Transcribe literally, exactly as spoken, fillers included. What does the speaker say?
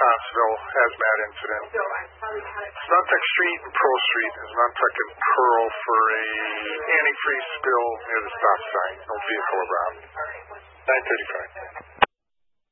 Thompsonville hazmat incident. Nantucket Street and Pearl Street is Nantucket and Pearl for a antifreeze spill near the stop sign. No vehicle around. nine thirty-five.